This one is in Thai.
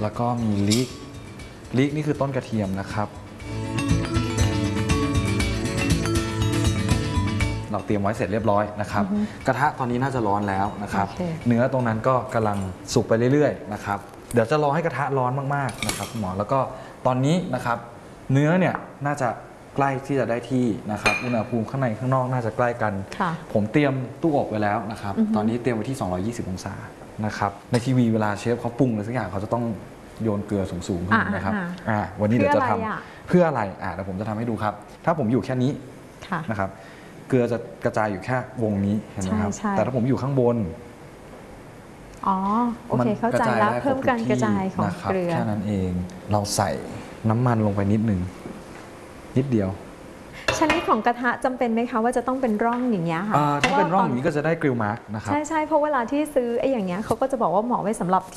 แล้วก็มีลีกนี่คือต้นกระเทียมนะครับเราเตรียมไว้เสร็จเรียบร้อยนะครับกระทะตอนนี้น่าจะร้อนแล้วนะครับเนื้อตรงนั้นก็กำลังสุกไปเรื่อยๆนะครับเดี๋ยวจะรอให้กระทะร้อนมากๆนะครับหมอแล้วก็ตอนนี้นะครับเนื้อเนี่ยน่าจะใกล้ที่จะได้ที่นะครับอุณหภูมิข้างในข้างนอกน่าจะใกล้กันผมเตรียมตู้อบไว้แล้วนะครับตอนนี้เตรียมไว้ที่220องศานะครับในทีวีเวลาเชฟเขาปรุงอะไรสักอย่างเขาจะต้องโยนเกลือสูงๆขึ้นนะครับวันนี้เดี๋ยวจะทำเพื่ออะไรเดี๋ยวผมจะทำให้ดูครับถ้าผมอยู่แค่นี้นะครับเกลือจะกระจายอยู่แค่วงนี้เห็นไหมครับแต่ถ้าผมอยู่ข้างบนอ๋อโอเคเข้าใจแล้วเพิ่มการกระจายของเกลือแค่นั้นเองเราใส่น้ำมันลงไปนิดนึงนิดเดียวชนิดของกระทะจำเป็นไหมคะว่าจะต้องเป็นร่องอย่างเงี้ยค่ะถ้าเป็นร่องอย่างนี้ก็จะได้กริลมาร์กนะครับใช่เพราะเวลาที่ซื้อไอ้อย่างเงี้ยเขาก็จะบอกว่าเหมาะไว้สำหรับ